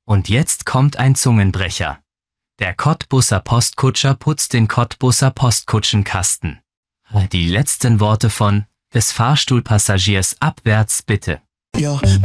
Und jetzt kommt ein Zungenbrecher. Der Cottbuser Postkutscher putzt den Cottbuser Postkutschenkasten. Die letzten Worte von des Fahrstuhlpassagiers abwärts bitte. Ja.